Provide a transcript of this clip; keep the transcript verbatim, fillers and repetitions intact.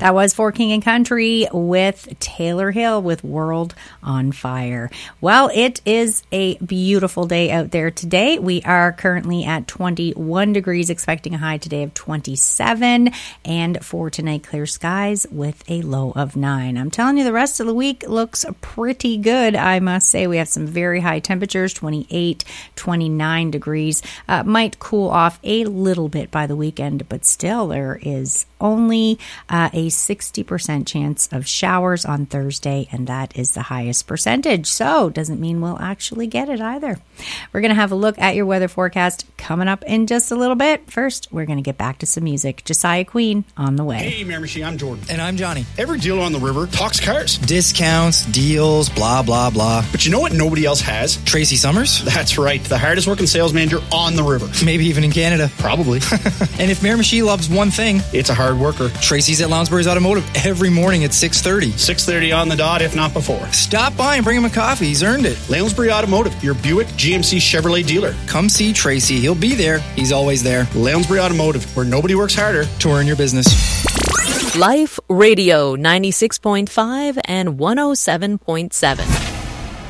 That was For King and Country with Taylor Hill with World on Fire. Well, it is a beautiful day out there today. We are currently at twenty-one degrees, expecting a high today of twenty-seven. And for tonight, clear skies with a low of nine. I'm telling you, the rest of the week looks pretty good, I must say. We have some very high temperatures, twenty-eight, twenty-nine degrees. Uh, might cool off a little bit by the weekend, but still there is only uh, a sixty percent chance of showers on Thursday, and that is the highest percentage. So doesn't mean we'll actually get it either. We're going to have a look at your weather forecast coming up in just a little bit. First, we're going to get back to some music. Josiah Queen on the way. Hey, Miramichi, I'm Jordan. And I'm Johnny. Every dealer on the river talks cars. Discounts, deals, blah, blah, blah. But you know what nobody else has? Tracy Summers? That's right, the hardest working sales manager on the river. Maybe even in Canada. Probably. And if Miramichi loves one thing, it's a hard worker. Tracy's at Lounsbury's Automotive every morning at six thirty. six thirty on the dot, if not before. Stop by and bring him a coffee. He's earned it. Lounsbury Automotive, your Buick G M C Chevrolet dealer. Come see Tracy. He'll be there. He's always there. Lounsbury Automotive, where nobody works harder to earn your business. Life Radio ninety-six point five and one oh seven point seven.